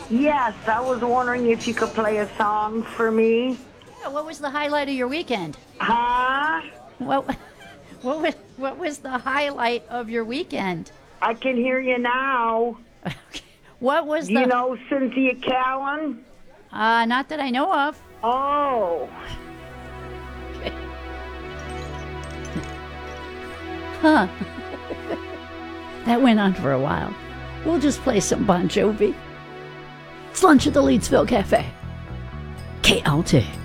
Yes, I was wondering if you could play a song for me. Yeah, what was the highlight of your weekend? Huh? What what was the highlight of your weekend? I can hear you now. Okay. What was Do you the know Cynthia Callan? not that I know of. Oh, Huh. That went on for a while. We'll just play some Bon Jovi. It's lunch at the Leedsville Cafe. KLT.